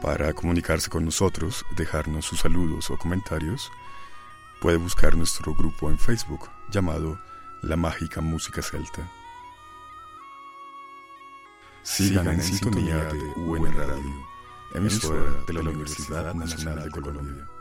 Para comunicarse con nosotros, dejarnos sus saludos o comentarios, puede buscar nuestro grupo en Facebook llamado La Mágica Música Celta. Sigan en sintonía de UN Radio, emisora de la Universidad Nacional de Colombia.